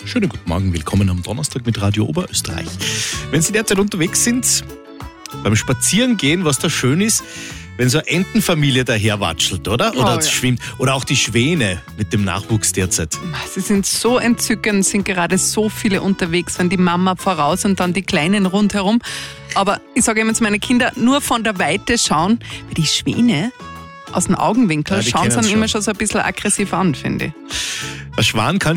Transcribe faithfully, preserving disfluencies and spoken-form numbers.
Schönen guten Morgen, willkommen am Donnerstag mit Radio Oberösterreich. Wenn Sie derzeit unterwegs sind, beim Spazierengehen, was da schön ist, wenn so eine Entenfamilie daherwatschelt, oder? Oder Oh, ja. schwimmt. Oder auch die Schwäne mit dem Nachwuchs derzeit. Sie sind so entzückend, sind gerade so viele unterwegs, wenn die Mama voraus und dann die Kleinen rundherum. Aber ich sage immer zu meinen Kindern, nur von der Weite schauen, weil die Schwäne aus dem Augenwinkel Ja, die schauen sie dann kennen's immer schon. schon so ein bisschen aggressiv an, finde ich. Ein Schwan kann